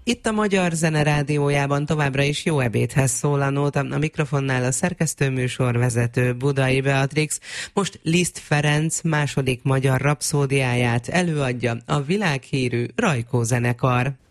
Itt a Magyar Zene Rádiójában továbbra is jó ebédhez szól a nóta. A mikrofonnál a szerkesztőműsorvezető Budai Beatrix. Most Liszt Ferenc második magyar rapszódiáját előadja a világhírű Rajkó zenekar.